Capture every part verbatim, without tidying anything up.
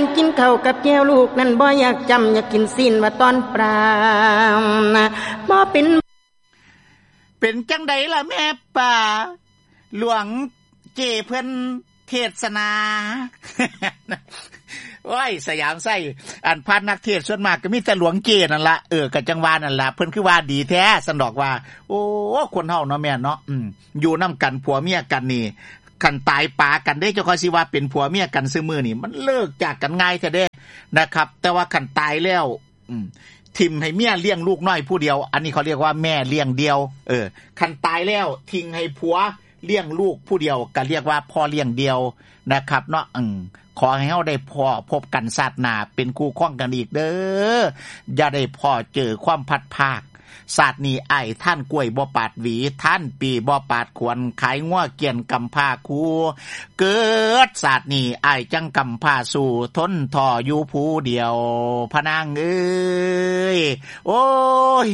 กินข้าวกับแก้วลูกนั่นบ่อยากจำอยากกินสิ้นว่าตอนปรามนะบ่เป็นเป็นจังได๋ล่ะแม่ป่าหลวงเจเพิ่นเทศนาโอ้ยสยามไส้อันพานักเทศส่วนมากก็มีแต่หลวงเจนั่นล่ะเออก็จังว่านั่นล่ะเพิ่นคือว่าดีแท้ซั่นดอกว่าโอ้คนเฮาเนาะแม่เนาะอืมอยู่นำกันผัวเมียกันนี่คันตายปากันได้เจ้าค่อยสิว่าเป็นผัวเมียกันซื่อมื้อนี่มันเลิกจากกันง่ายแท้เด้นะครับแต่ว่าคันตายแล้วอืมทิ่มให้เมียเลี้ยงลูกน้อยผู้เดียวอันนี้เขาเรียกว่าแม่เลี้ยงเดียวเออคันตายแล้วทิ้งให้ผัวเลี้ยงลูกผู้เดียวก็เรียกว่าพ่อเลี้ยงเดียวนะครับเนาะอือขอให้เฮาได้พอพบกันชาติหน้าเป็นคู่ครองกันอีกเด้ออย่าได้พอเจอความพัดภาคศาสตร์นี้ไอ้ท่านกล้วยบ่ปาดหวีท่านปีบ่ปาดขวนขายงัวเกี่ยนกำพาคูเกิดศาสตร์นี้ไอ้จังกำพาสู่ทนท่ออยู่ผู้เดียวพะนางเอ้ยโอ้ย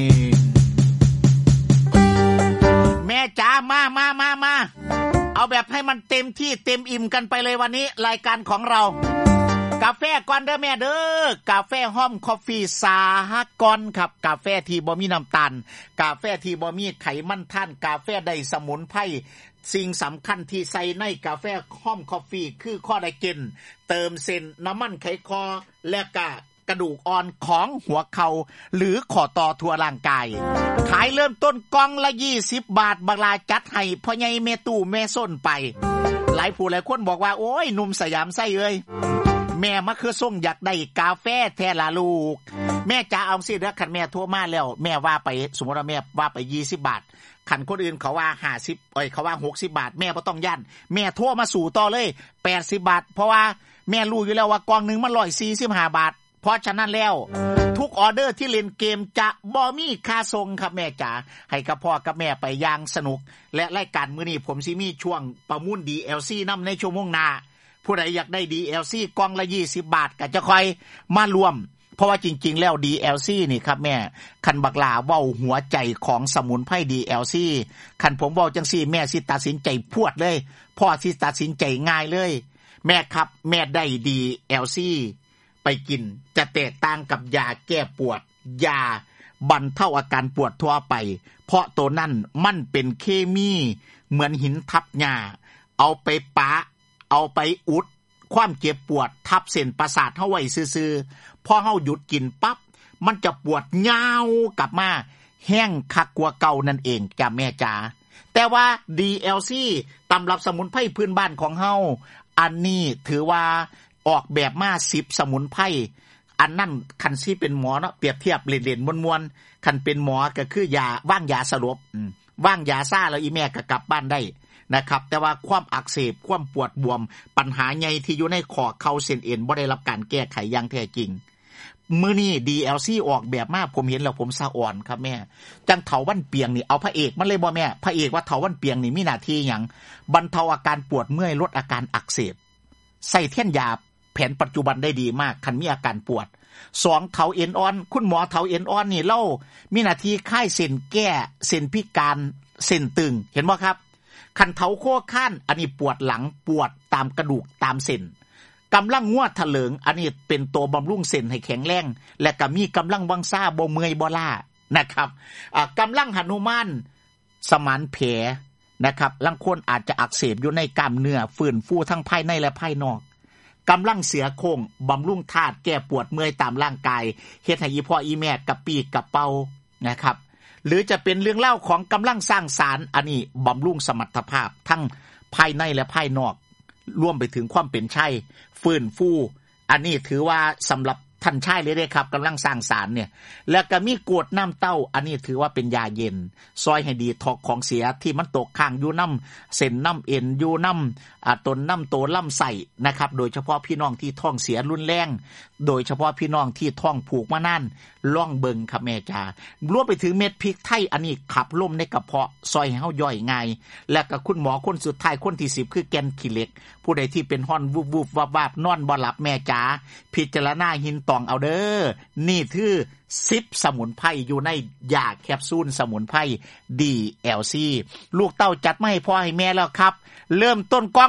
แม่จ๋ามามามามาเอาแบบให้มันเต็มที่เต็มอิ่มกันไปเลยวันนี้รายการของเรากาแฟก่อนเด้อแม่เด้อกาแฟห้อมคอฟฟี่สาหกรณ์ครับกาแฟที่บ่มีน้ำตาลกาแฟที่บ่มีไขมันท่านกาแฟได้สมุนไพรสิ่งสำคัญที่ใส่ในกาแฟห้อมคอฟฟี่คือคอลลาเจนเติมเส้นน้ำมันไขคอและก็กระดูกอ่อนของหัวเข่าหรือข้อต่อทั่วร่างกายขายเริ่มต้นกล่องละยี่สิบบาทบักลาจัดให้พ่อใหญ่แม่ตู้แม่ส้นไปหลายผู้หลายคนบอกว่าโอ้ยหนุ่มสยามไส้เอ้ยแม่มาคือส่งอยากได้กาแฟแท้ละลูกแม่จะเอาสิเด้อคันแม่โทรมาแล้วแม่ว่าไปสมมุติว่าแม่ว่าไปยี่สิบบาทคันคนอื่นเขาว่าห้าสิบเอ้ยเขาว่าหกสิบบาทแม่บ่ต้องย่านแม่โทรมาสู่ต่อเลยแปดสิบบาทเพราะว่าแม่รู้อยู่แล้วว่ากล่องนึงมันหนึ่งร้อยสี่สิบห้าบาทเพราะฉะนั้นแล้วทุกออเดอร์ที่เล่นเกมจะบ่มีค่าส่งครับแม่จ๋าให้กับพ่อกับแม่ไปอย่างสนุกและรายการมื้อนี้ผมสิมีช่วงประมูล ดี แอล ซี นำในชั่วโมงหน้าผู้ใดอยากได้ ดี แอล ซี กล่องละยี่สิบบาทก็จะค่อยมารวมเพราะว่าจริงๆแล้ว ดี แอล ซี นี่ครับแม่คันบักหลาเว้าหัวใจของสมุนไพร ดี แอล ซี คันผมเว้าจังซี่แม่สิตัดสินใจพวดเลยพ่อสิตัดสินใจง่ายเลยแม่ครับแม่ได้ ดี แอล ซี ไปกินจะแตกต่างกับยาแก้ปวดยาบรรเทาอาการปวดทั่วไปเพราะตัวนั้นมันเป็นเคมีเหมือนหินทับหญ้าเอาไปปะเอาไปอุดความเจ็บปวดทับเส้นประสาทเฮาไว้ซื่อๆพอเฮาหยุดกินปั๊บมันจะปวดยาวกลับมาแห้งคักกว่าเก่านั่นเองจ้ะแม่จ๋าแต่ว่า ดี แอล ซี ตำรับสมุนไพรพื้นบ้านของเฮาอันนี้ถือว่าออกแบบมาสิบสมุนไพรอันนั้นคันสิเป็นหมอเนาะเปรียบเทียบเล่นๆม่วนๆคันเป็นหมอก็คือยาว่างยาสลบว่างยาซ่าแล้วอีแม่ก็กลับบ้านได้นะครับแต่ว่าความอักเสบความปวดบวมปัญหาใหญ่ที่อยู่ในข้อเข่าเส้นเอ็นบ่ได้รับการแก้ไขอย่างแท้จริงมื้อนี้ ดี แอล ซี ออกแบบมาผมเห็นแล้วผมสะอ่อนครับแม่จังเถาวันเปียงนี่เอาพระเอกมันเลยบ่แม่พระเอกว่าเถาวันเปียงนี่มีหน้าที่หยังบรรเทาอาการปวดเมื่อยลดอาการอักเสบใส่เทียนยาแผนปัจจุบันได้ดีมากคันมีอาการปวดสองเถาเอ็นอ่อนคุณหมอเถาเอ็นอ่อนนี่เล่ามีหน้าที่คลายเส้นแก้เส้นพิการเส้นตึงเห็นบ่ครับคันเถาโคข้านอันนี้ปวดหลังปวดตามกระดูกตามเส้นกำลังงวดถะเลิงอันนี้เป็นตัวบำรุงเส้นให้แข็งแรงและก็มีกำลังวังซ่าบ่เมื่อยบ่ล้านะครับอ่ากำลังหนุมานสมานแผลนะครับบางคนอาจจะอักเสบอยู่ในกล้ามเนื้อฟื้นฟูทั้งภายในและภายนอกกำลังเสือโคงบำรุงธาตุแก้ปวดเมื่อยตามร่างกายเฮ็ดให้อีพ่ออีแม่กระปี้กระเป๋านะครับหรือจะเป็นเรื่องเล่าของกำลังสร้างสารอันนี้บำรุงสมรรถภาพทั้งภายในและภายนอกรวมไปถึงความเป็นชายฟื้นฟูอันนี้ถือว่าสำหรับท่านชายเลยเด้ครับกำลังสร้างสารเนี่ยแล้วก็มีกรดน้ำเต้าอันนี้ถือว่าเป็นยาเย็นซอยให้ดีทอกของเสียที่มันตกค้างอยู่น้ำเส้นน้ำเอ็นอยู่น้ำอ่าต้นน้ำโตลำไส้นะครับโดยเฉพาะพี่น้องที่ท้องเสียรุนแรงโดยเฉพาะพี่น้องที่ท้องผูกมานานล่องเบิงครับแม่จ๋ารวมไปถึงเม็ดพริกไทยอันนี้ขับลมในกระเพาะซอยให้เฮาย่อยง่ายและก็คุณหมอคนสุดท้ายคนที่สิบคือแกนขี้เหล็กผู้ใดที่เป็นฮ้อนวูบๆวาบๆนอนบ่หลับแม่จ๋าพิจารณาหินตองเอาเด้อนี่คือสิบสมุนไพรอยู่ในยาแคปซูลสมุนไพร ดี แอล ซี ลูกเต้าจัดมาให้พ่อให้แม่แล้วครับเริ่มต้นกล่องละ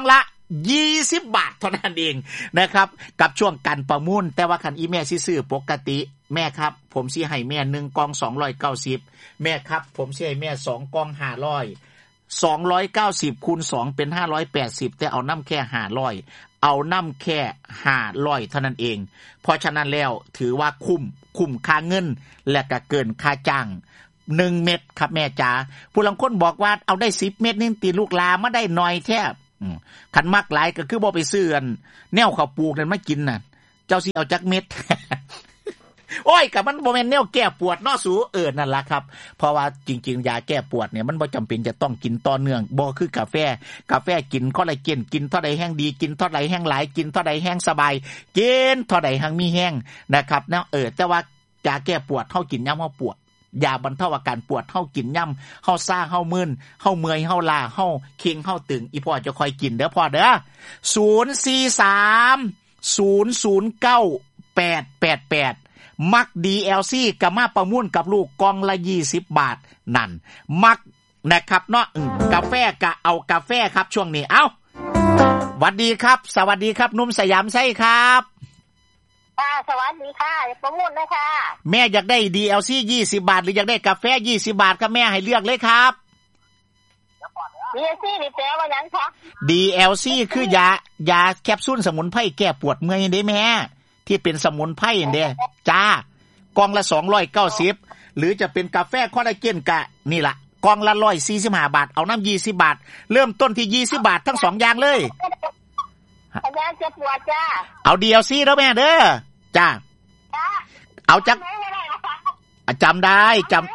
ยี่สิบบาทเท่านั้นเองนะครับกับช่วงการประมูลแต่ว่าคันอีแม่สิซื้อปกติแม่ครับผมสิให้แม่หนึ่งกล่องสองร้อยเก้าสิบแม่ครับผมสิให้แม่สองกล่องห้าร้อย สองร้อยเก้าสิบคูณสองเป็นห้าร้อยแปดสิบแต่เอานำแค่ห้าร้อยเอานำแค่ห้าร้อยเท่านั้นเองเพราะฉะนั้นแล้วถือว่าคุ้มคุ้มค่าเงินและก็เกินค่าจ้างหนึ่งเม็ดครับแม่จ๋าผู้ลางคนบอกว่าเอาได้สิบเม็ดนี่ตีลูกลามาได้น้อยแท้คันมักหลายก็คือบ่ไปซื้ออันแนวข้าวปลูกนั่นมากินน่ะเจ้าสิเอาจักเม็ด โอ้ยก็มันบ่แม่นแนวแก้ปวดเนาะสูเออนั่นล่ะครับเพราะว่าจริงๆยาแก้ปวดเนี่ยมันบ่จำเป็นจะต้องกินต่อเนื่องบ่คือกาแฟกาแฟกินคอลลาเจนกินเท่าใดแห้งดีกินเท่าใดแห้งหลายกินเท่าใดแห้งสบายกินเท่าใดแห้งมีแห้งนะครับเนาะเออแต่ว่ายาแก้ปวดเฮากินยามเฮาปวดยาบรรเทาอาการปวดเฮากินย่ำเฮาซ่าเฮามึนเฮาเมื่อยเฮาล้าเฮาเค็งเฮาตึงอีพ่อจะคอยกินเด้อพ่อเด้อศูนย์ สี่ สาม ศูนย์ ศูนย์ เก้า แปด แปด แปดมัก ดี แอล ซี ก็มาประมูลกับลูกกล่องละยี่สิบบาทนั่นมักนะครับเนาะกาแฟก็เอากาแฟครับช่วงนี้เอ้าสวัสดีครับสวัสดีครับนุ่มสยามไส้ครับค่ะสวัสดีค่ะประมูลเลยค่ะแม่อยากได้ ดี แอล ซี ยี่สิบบาทหรืออยากได้กาแฟยี่สิบบาทครับแม่ให้เลือกเลยครับดี แอล ซี นี่แปลว่าหยังคะดี แอล ซี คือยายาแคปซูลสมุนไพรแก้ปวดเมื่อยเด้แม่ที่เป็นสมุนไพรเด้จ้ากล่องละสองร้อยเก้าสิบหรือจะเป็นกาแฟคอลลาเจนกะนี่ล่ะกล่องละหนึ่งร้อยสี่สิบห้าบาทเอาน้ำยี่สิบบาทเริ่มต้นที่ยี่สิบบาททั้งสองอย่างเลยอาจารย์จะปวดจ้าเอา ดี แอล ซี แล้วแม่เด้อจ้าเอาจักจำได้จำ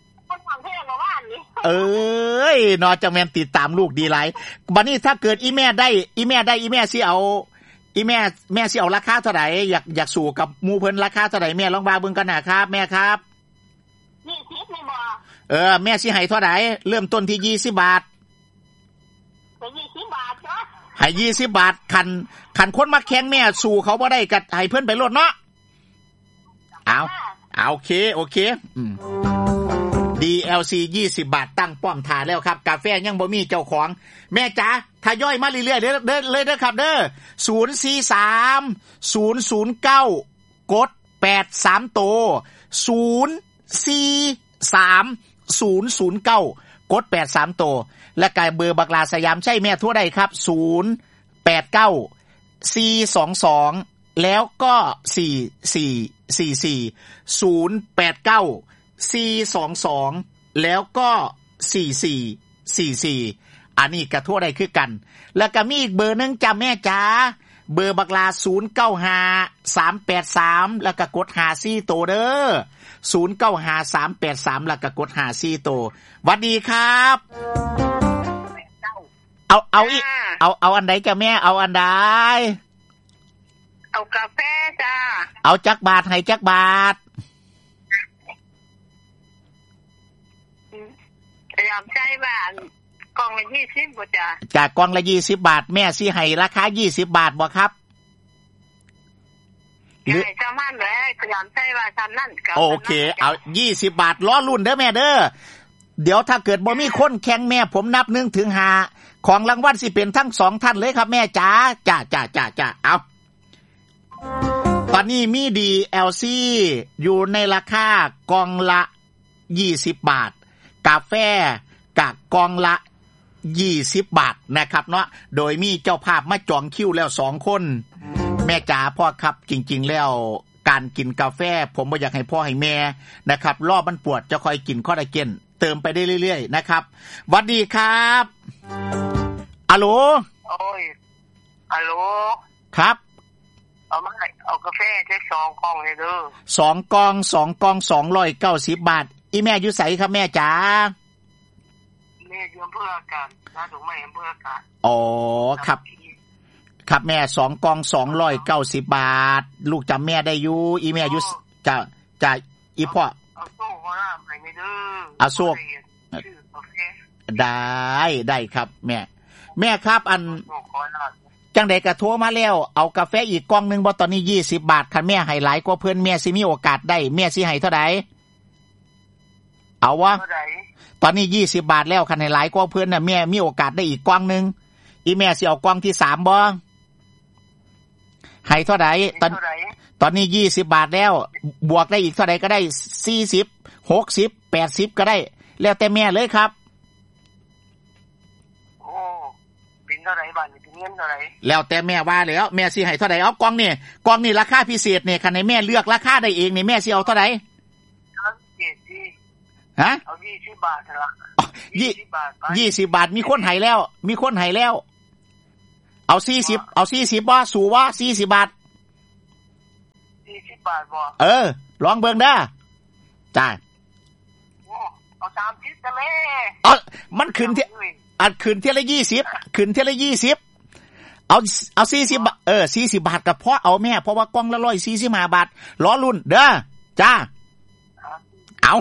เอ้ยนอจังแม่นติดตามลูกดีหลายบัดนี้ถ้าเกิดอีแม่ได้อีแม่ได้อีแม่สิเอาอีแม่แม่สิเอาราคาเท่าไหร่อยากอยากสู่กับหมู่เพิ่นราคาเท่าไหร่แม่ลองว่าเบิ่งกันนะครับแม่ครับยี่สิบไม่บ่เออแม่สิให้เท่าไหร่เริ่มต้นที่ยี่สิบบาทก็ยี่สิบบาทจ้ะให้ยี่สิบบาทคันคันคนมาแข่งแม่สู่เขาบ่ได้ก็ให้เพิ่นไปโลดเนาะเอาเอาโอเคโอเคอืม ดี แอล ซี ยี่สิบบาทตั้งป้อมท่าแล้วครับกาแฟยังบ่มีเจ้าของแม่จ๋าทยอยมาเรื่อยๆเด้อเด้อเลยเด้อครับเด้อศูนย์ สี่ สาม ศูนย์ ศูนย์ เก้ากดแปดสามโตศูนย์ สี่ สาม ศูนย์ ศูนย์ เก้ากดแปดสามโตและกายเบอร์บักลาสยามใช่แม่ทั่วใดครับศูนย์ แปด เก้า สี่ สอง สองแล้วก็สี่ สี่ สี่ สี่ ศูนย์ แปด เก้า สี่ สอง สองแล้วก็สี่ สี่ สี่ สี่อันนี้ก็ทั่วใดคือกันแล้วก็มีอีกเบอร์นึงจ้ะแม่จ๋าเบอร์บักลาศูนย์ เก้า ห้า สาม แปด สามแล้วก็กดห้า สี่โตเด้อศูนย์ เก้า ห้า สาม แปด สามแล้วก็กดห้า สี่โตหวัดดีครับเอาเอาอีกเอาเอาอันใดจ้ะแม่เอาอันใดเอากาแฟจ้าเอาจักบาทให้จักบาทยอมใช้บ้านกล่องละยี่สิบบ่จ้ะจากกล่องละยี่สิบบาทแม่สิให้ราคายี่สิบบาทบ่ครับหรือจะมั่นเลยยอมใช้ว่าซั่นนั่นก็โอเคเอายี่สิบบาทล้อรุ่นเด้อแม่เด้อเดี๋ยวถ้าเกิดบ่มีคนแข่งแม่ผมนับหนึ่งถึงห้าของรางวัลสิเป็นทั้งสองท่านเลยครับแม่จ๋าจ้าจ้าจ้าจ้าเอาตอนนี้มี ดี แอล ซี อยู่ในราคากล่องละยี่สิบบาทกาแฟกะกล่องละยี่สิบบาทนะครับเนาะโดยมีเจ้าภาพมาจองคิวแล้วสองคนแม่จ๋าพ่อครับจริงๆแล้วการกินกาแฟผมบ่อยากให้พ่อให้แม่นะครับรอบมันปวดจะคอยกินคอลลาเจนเติมไปได้เรื่อยๆนะครับสวัสดีครับอะโหลโอ้ยอะโหลครับเอามาเอากาแฟแค่สองกล่องเลยเด้อสองกล่องสองกล่องสองร้อยเก้าสิบบาทอีแม่อยู่ไสครับแม่จ๋าแม่อยู่อำเภออากาศนะถูกไหมอำเภออากาศอ๋อครับครับแม่สองกล่องสองร้อยเก้าสิบบาทลูกจำแม่ได้อยู่อีแม่อยู่จะจะอีพ่อเอาโซ่ก็ได้ไปไม่เด้อเอาโซ่ได้ได้ครับแม่แม่ครับอันจังได๋ก็โทรมาแล้วเอากาแฟอีกกล่องนึงบ่ตอนนี้ยี่สิบบาทคันแม่ให้หลายกว่าเพิ่นแม่สิมีโอกาสได้แม่สิให้เท่าใดเอาวะตอนนี้ยี่สิบบาทแล้วคันให้หลายกว่าเพิ่นน่ะแม่มีโอกาสได้อีกกล่องนึงอีแม่สิเอากล่องที่สามบ่ให้เท่าใดตอนตอนนี้ยี่สิบบาทแล้วบวกได้อีกเท่าใดก็ได้สี่สิบ หกสิบ แปดสิบก็ได้แล้วแต่แม่เลยครับโอ้เป็นเท่าไหร่บาทนี่เป็นเงินเท่าไหร่แล้วแต่แม่ว่าแล้วแม่สิให้เท่าใดเอากล่องนี่กล่องนี่ราคาพิเศษนี่คันให้แม่เลือกราคาได้เองนี่แม่สิเอาเท่าใดฮะเอายี่สิบบาทล่ะยี่สิบบาทยี่สิบบาทมีคนให้แล้วมีคนให้แล้วเอาสี่สิบเอาสี่สิบบ่สู่ว่าสี่สิบบาทสี่สิบบาทบ่เออลองเบิ่งเด้อจ้าโอ้เอาสามสิบจ้ะแม่เออมันขึ้นเที่ยอัดขึ้นเที่ยละยี่สิบขึ้นเที่ยละยี่สิบเอาเอาสี่สิบเออสี่สิบบาทก็พอเอาแม่เพราะว่ากล่องละร้อยสี่สิบห้าบาทล้อรุ่นเด้อจ้าเอา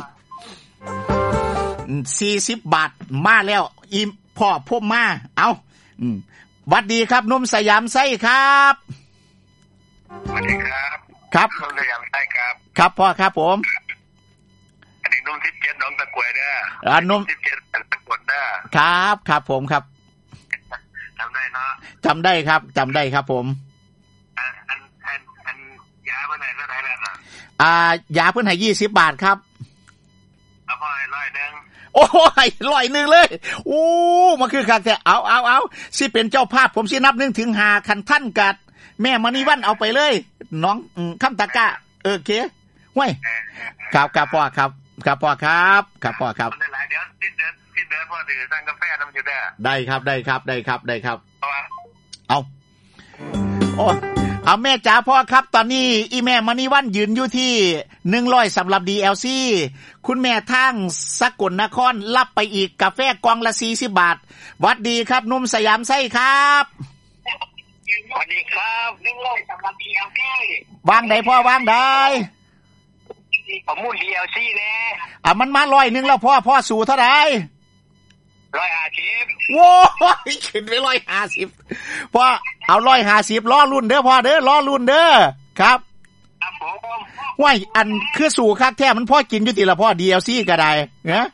สี่สิบบาทมาแล้วอีพ่อพ่อมาเอาอืมสวัสดีครับนุ่มสยามไส้ครับสวัสดีครับครับนุ่มสยามไส้ครับครับพ่อครับผมอันนี้นุ่มสิบเจ็ดน้องตะกวยเด้ออ่านุ่มสิบเจ็ดตะกวดเด้อครับครับผมครับจำได้เนาะจำได้ครับจำได้ครับผมอันอันอันอันยาเพิ่นให้เท่าไหร่แล้วน่ะอ่ายาเพิ่นให้ยี่สิบบาทครับเอาพ่อให้ร้อยนึงโอ้ยร้อยนึงเลยโอ้มันคือคักแท้เอาเอาเอาสิเป็นเจ้าภาพผมสินับหนึ่งถึงห้าคันท่านกัดแม่มณีวันเอาไปเลยน้องคำตะกะโอเคห้วยครับครับพ่อครับครับพ่อครับครับพ่อครับหลายเดี๋ยวสิ้นเดือนสิ้นเดือนพ่อถือสั่งกาแฟนำอยู่ได้ได้ครับได้ครับได้ครับได้ครับเอาโอ้เอาแม่จ๋าพ่อครับตอนนี้อีแม่มณีวันยืนอยู่ที่หนึ่งร้อยสำหรับ ดี แอล ซี คุณแม่ทางสกลนครรับไปอีกกาแฟกล่องละสี่สิบบาทหวัดดีครับนุ่มสยามไส้ครับสวัสดีครับหนึ่งร้อยสำหรับ ดี แอล ซีวางได้พ่อวางได้ประมูล ดี แอล ซี แน่อ่ะมันมาร้อยนึงแล้วพ่อพ่อสู่เท่าไหร่ร้อยห้าสิบโว้ยขึ้นไปร้อยห้าสิบพ่อเอาร้อยห้าสิบล้อรุ่นเด้อพ่อเด้อล้อรุ่นเด้อครับครับผมว้ายอันคือสู่คักแท้มันพ่อกินอยู่ติละพ่อ ดี แอล ซี ก็ได้เนาะ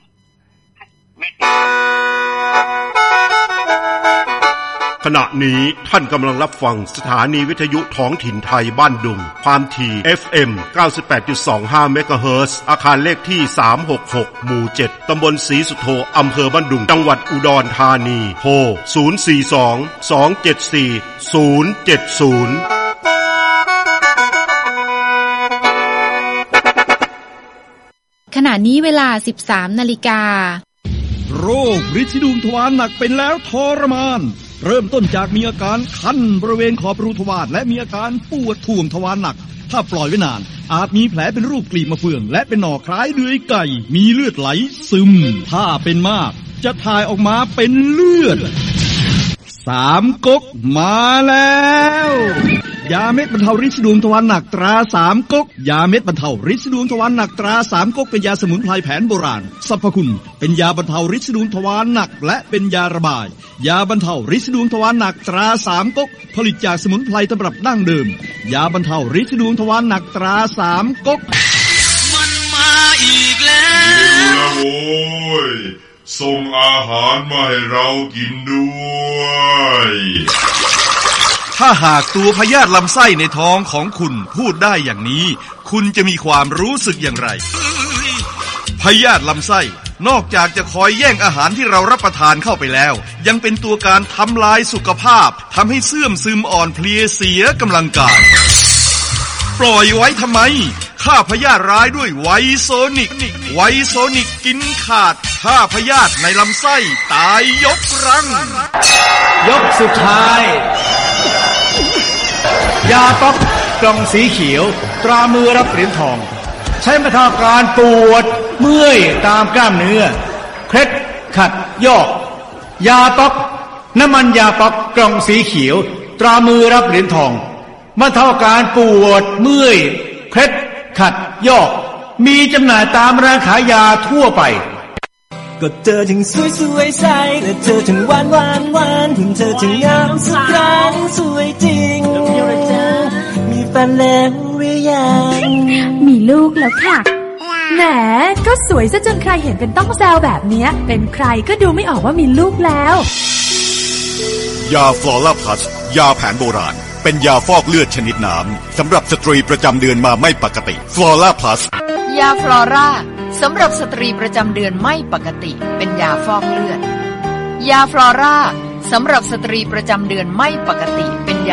ขณะนี้ท่านกำลังรับฟังสถานีวิทยุท้องถิ่นไทยบ้านดุงความถี่ เอฟ เอ็ม เก้าสิบแปดจุดสองห้า เมกะเฮิรตซ์อาคารเลขที่สามหกหกหมู่เจ็ดตำบลศรีสุโธอำเภอบ้านดุงจังหวัดอุดรธานีโทรศูนย์ สี่ สอง สอง เจ็ด สี่ ศูนย์ เจ็ด ศูนย์ขณะนี้เวลา สิบสาม นาฬิกาโรคฤทธิ์ดวงทวารหนักเป็นแล้วทรมานเริ่มต้นจากมีอาการคันบริเวณขอบรูทวารและมีอาการปวดท่วงทวารหนักถ้าปล่อยไว้นานอาจมีแผลเป็นรูปกลีบมะเฟืองและเป็นหน่อคล้ายเดือยไก่มีเลือดไหลซึมถ้าเป็นมากจะถ่ายออกมาเป็นเลือดสามก๊กมาแล้วยาเม็ดบรรเทาฤทธิ์ดวงทวารหนักตราสามก๊กยาเม็ดบรรเทาฤทธิ์ดวงทวารหนักตราสามก๊กเป็นยาสมุนไพรแผนโบราณสรรพคุณเป็นยาบรรเทาฤทธิ์ดวงทวารหนักและเป็นยาระบายยาบรรเทาฤทธิ์ดวงทวารหนักตราสามก๊กผลิตจากสมุนไพรตำรับดั้งเดิมยาบรรเทาฤทธิ์ดวงทวารหนักตราสามก๊กมันมาอีกแล้วโอ้ยส่งอาหารมาให้เรากินด้วยถ้าหากตัวพยาธิลำไส้ในท้องของคุณพูดได้อย่างนี้คุณจะมีความรู้สึกอย่างไรพยาธิลำไส้นอกจากจะคอยแย่งอาหารที่เรารับประทานเข้าไปแล้วยังเป็นตัวการทำลายสุขภาพทำให้เสื่อมซึมอ่อนเพลียเสียกำลังกายปล่อยไว้ทำไมฆ่าพยาธิร้ายด้วยไวโซนิกไวโซนิกกินขาดฆ่าพยาธิในลำไส้ตายยกรังยกสุดท้ายยาต๊อกกล่องสีเขียวตรามือรับเหรียญทองใช้บรรเทาอาการปวดเมื่อยตามกล้ามเนื้อเคล็ดขัดยอกยาต๊อกน้ำมันยาต๊อกกล่องสีเขียวตรามือรับเหรียญทองบรรเทาอาการปวดเมื่อยเคล็ดขัดยอกมีจำหน่ายตามร้านขายยาทั่วไปก็เธอถึงสวยสวยใสและเธอถึงหวานหวานหวานถึงเธอถึงงามสักครั้งสวยจริงมีแฟนแล้วหรือยังมีลูกแล้วค่ะแหมก็สวยซะจนใครเห็นเป็นต้องแซวแบบนี้เป็นใครก็ดูไม่ออกว่ามีลูกแล้วยาฟลอราพลัสยาแผนโบราณเป็นยาฟอกเลือดชนิดน้ำสำหรับสตรีประจำเดือนมาไม่ปกติฟลอราพลัสยาฟลอราสำหรับสตรีประจำเดือนไม่ปกติเป็นยาฟอกเลือดยาฟลอราสำหรับสตรีประจำเดือนไม่ปกติ